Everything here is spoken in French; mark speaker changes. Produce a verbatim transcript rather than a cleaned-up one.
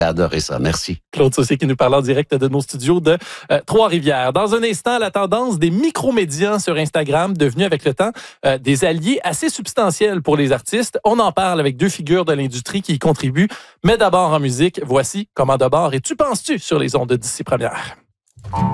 Speaker 1: J'ai adoré ça. Merci.
Speaker 2: Claude Saucier qui nous parle en direct de nos studios de euh, Trois-Rivières. Dans un instant, la tendance des micromédias sur Instagram, devenus avec le temps euh, des alliés assez substantiels pour les artistes. On en parle avec deux figures de l'industrie qui y contribuent. Mais d'abord en musique, voici Comment d'abord et Tu penses-tu sur les ondes de d'ici première.